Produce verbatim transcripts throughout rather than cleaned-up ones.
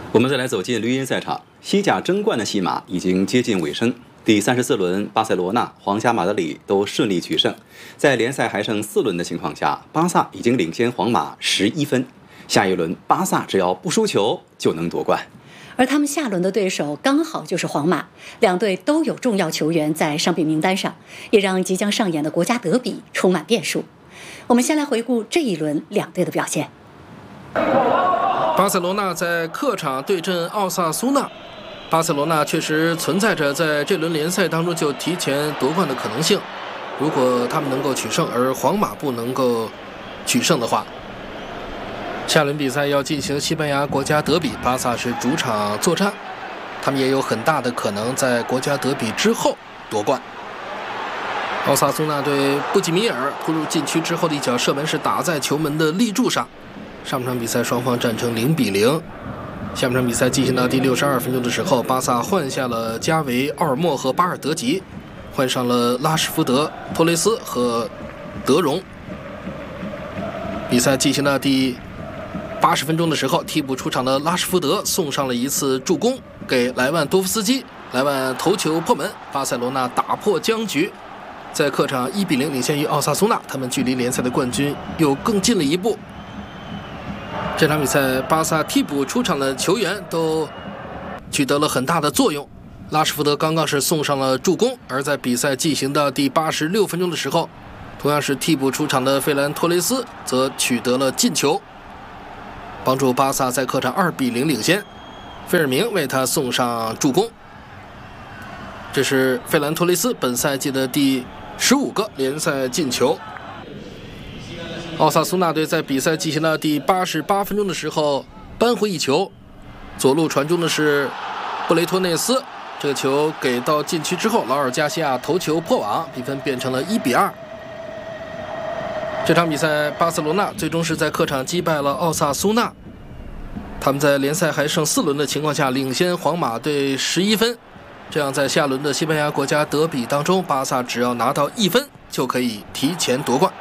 我们再来走进绿茵赛场，西甲争冠的戏码已经接近尾声。第三十四轮，巴塞罗那、皇家马德里都顺利取胜。在联赛还剩四轮的情况下，巴萨已经领先皇马十一分。下一轮，巴萨只要不输球就能夺冠。 而他们下轮的对手刚好就是皇马，两队都有重要球员在伤病名单上，也让即将上演的国家德比充满变数。我们先来回顾这一轮两队的表现。 巴塞罗那在客场对阵奥萨苏纳，巴塞罗那确实存在着在这轮联赛当中就提前夺冠的可能性。如果他们能够取胜，而皇马不能够取胜的话，下轮比赛要进行西班牙国家德比，巴萨是主场作战，他们也有很大的可能在国家德比之后夺冠。奥萨苏纳对布吉米尔突入禁区之后的一脚射门是打在球门的立柱上。上半场比赛双方战成零比零。下半场比赛进行到第六十二分钟的时候，巴萨换下了加维、奥尔莫和巴尔德吉，换上了拉什福德、托雷斯和德容。比赛进行到第八十分钟的时候，替补出场的拉什福德送上了一次助攻给莱万多夫斯基，莱万头球破门，巴塞罗那打破僵局，在客场一比零领先于奥萨苏纳，他们距离联赛的冠军又更近了一步。这场比赛巴萨替补出场的球员都取得了很大的作用，拉什福德刚刚是送上了助攻，而在比赛进行到第八十六分钟的时候，同样是替补出场的费兰托雷斯则取得了进球，帮助巴萨在客场二比零领先，费尔明为他送上助攻。这是费兰托雷斯本赛季的第十五个联赛进球。奥萨苏纳队在比赛进行到第八十八分钟的时候扳回一球，左路传中的是布雷托内斯，这个球给到禁区之后，劳尔加西亚头球破网，比分变成了一比二。这场比赛巴塞罗那最终是在客场击败了奥萨苏纳，他们在联赛还剩四轮的情况下领先皇马队十一分，这样在下轮的西班牙国家德比当中，巴萨只要拿到一分就可以提前夺冠。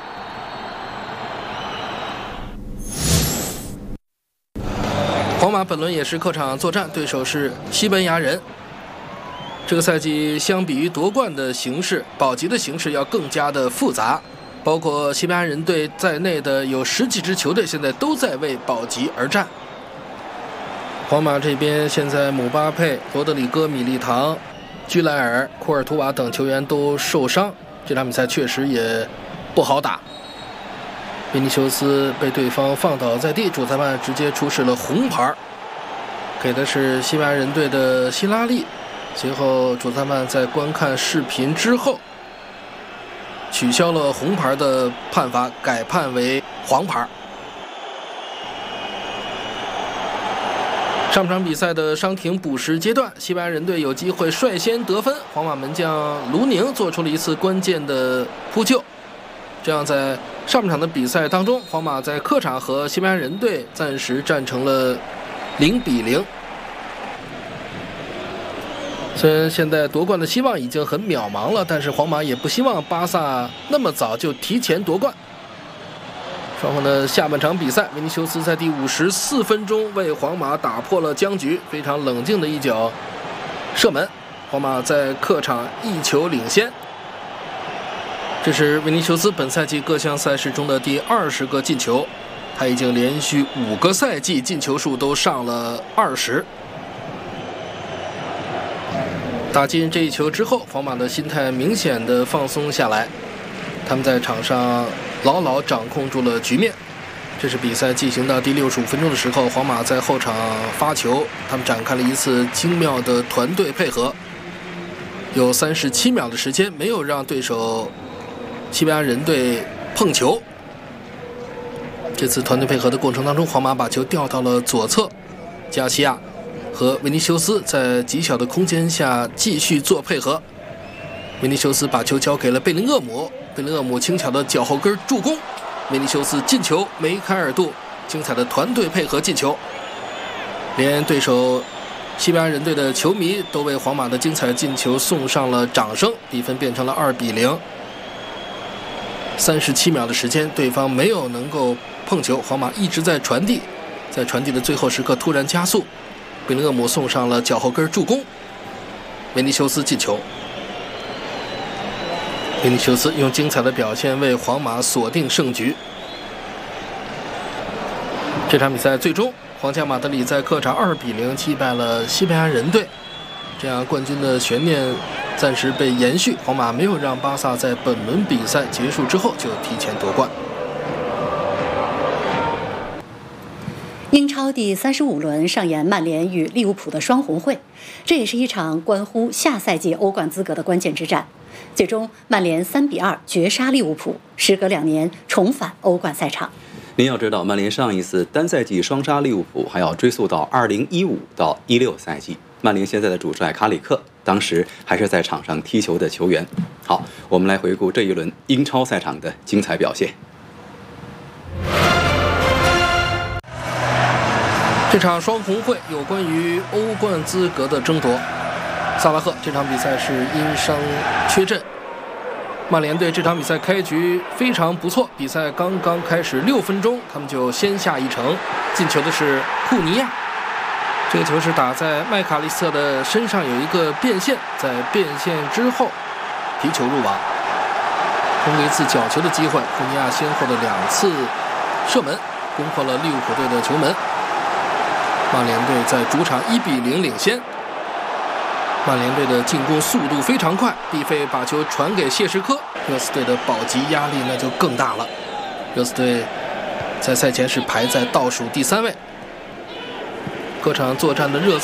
皇马本轮也是客场作战，对手是西班牙人。这个赛季相比于夺冠的形势，保级的形势要更加的复杂，包括西班牙人队在内的有十几支球队现在都在为保级而战。皇马这边现在姆巴佩、罗德里戈、米利唐、居莱尔、库尔图瓦等球员都受伤，这场比赛确实也不好打。维尼修斯被对方放倒在地，主裁判直接出示了红牌，给的是西班牙人队的希拉利。随后主裁判在观看视频之后取消了红牌的判罚，改判为黄牌。上场比赛的伤停补时阶段，西班牙人队有机会率先得分，皇马门将卢宁做出了一次关键的扑救，这样在上半场的比赛当中，皇马在客场和西班牙人队暂时战成了零比零。虽然现在夺冠的希望已经很渺茫了，但是皇马也不希望巴萨那么早就提前夺冠。双方的下半场比赛，维尼修斯在第五十四分钟为皇马打破了僵局，非常冷静的一脚射门，皇马在客场一球领先。这是维尼修斯本赛季各项赛事中的第二十个进球，他已经连续五个赛季进球数都上了二十。打进这一球之后，皇马的心态明显的放松下来，他们在场上牢牢掌控住了局面。这是比赛进行到第六十五分钟的时候，皇马在后场发球，他们展开了一次精妙的团队配合，有三十七秒的时间没有让对手西班牙人队碰球。这次团队配合的过程当中，皇马把球调到了左侧，加西亚和维尼修斯在极小的空间下继续做配合。维尼修斯把球交给了贝林厄姆，贝林厄姆轻巧的脚后跟助攻，维尼修斯进球，梅开二度，精彩的团队配合进球，连对手西班牙人队的球迷都为皇马的精彩进球送上了掌声，比分变成了二比零。三十七秒的时间，对方没有能够碰球，皇马一直在传递，在传递的最后时刻突然加速， 贝林厄姆送上了脚后跟助攻，维尼修斯进球。维尼修斯用精彩的表现为皇马锁定胜局。这场比赛最终，皇家马德里在客场二比零击败了西班牙人队，这样冠军的悬念暂时被延续。皇马没有让巴萨在本轮比赛结束之后就提前夺冠。 英超第三十五轮上演曼联与利物浦的双红会，这也是一场关乎下赛季欧冠资格的关键之战。最终，曼联三比二绝杀利物浦，时隔两年重返欧冠赛场。 您要知道，曼联上一次单赛季双杀利物浦还要追溯到二零一五到一六赛季。曼联现在的主帅卡里克当时还是在场上踢球的球员。好，我们来回顾这一轮英超赛场的精彩表现。 这场双红会有关于欧冠资格的争夺。萨拉赫这场比赛是因伤缺阵。曼联队这场比赛开局非常不错，比赛刚刚开始六分钟，他们就先下一城，进球的是库尼亚。这个球是打在麦卡利斯特的身上，有一个变线，在变线之后皮球入网。通过一次角球的机会，库尼亚先后的两次射门攻破了利物浦队的球门。曼联队在主场一比零领先。曼联队的进攻速度非常快，毕费把球传给谢什科，热刺队的保级压力那就更大了。热刺队在赛前是排在倒数第三位。客场作战的热刺